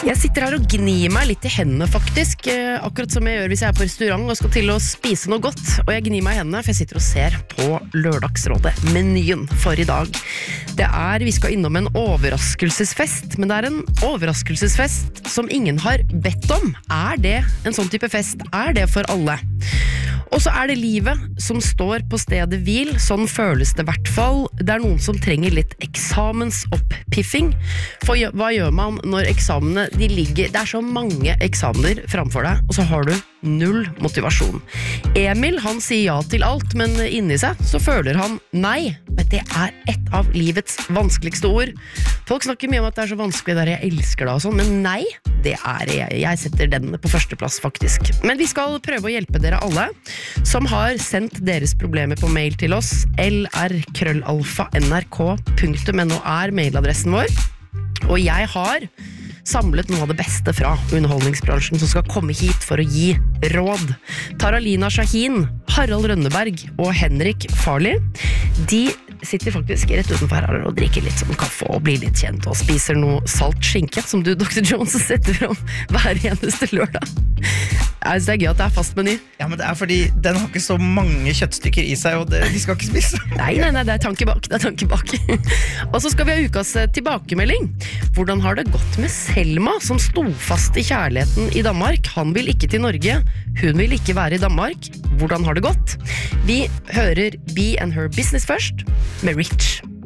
Jeg sitter her og gnir meg litt i hendene faktisk, akkurat som jeg gjør hvis jeg på restaurant og skal til å spise noe godt. Og jeg gnir meg i hendene, for jeg sitter og ser på Lørdagsrådet, menyen for i dag. Vi skal innom en overraskelsesfest, men det en overraskelsesfest som ingen har bedt om. Det en sånn type fest? Det for alle? Og så det livet som står på stedet hvil, sånn føles det I hvert fall. Det noen som trenger litt eksamensoppiffing. For hva gjør man når eksamene, de ligger, det så mange eksamener framfor deg, og så har du null motivasjon. Emil, han sier ja til alt, men inni seg så føler han nei. Men det et av livets vanskeligste ord. Folk snakker mye om at det så vanskelig der jeg elsker det og sånn, men nei, det jeg setter den på førsteplass faktisk. Men vi skal prøve å hjelpe dere alle som har sendt deres problemer på mail til oss. lr@nrk.no mailadressen vår. Og jeg har samlet noe av det beste fra underholdningsbransjen som skal komme hit for å gi råd. Taralina Shahin, Harald Rønneberg og Henrik Farley, de sitter faktisk rett utenfor her og drikker litt sånn kaffe og blir litt kjent og spiser noe salt skinke som du, Dr. Jones, setter fram hver eneste lørdag. Jeg synes det gøy at det fast meny. Ja, men det fordi den har ikke så mange kjøttstykker I seg, og de skal ikke spise. Nei, det tanke bak, Og så skal vi ha ukas tilbakemelding. Hvordan har det gått med Selma, som sto fast I kjærligheten I Danmark? Han vil ikke til Norge, hun vil ikke være I Danmark. Hvordan har det gått? Vi hører Be and Her Business først, med Rich.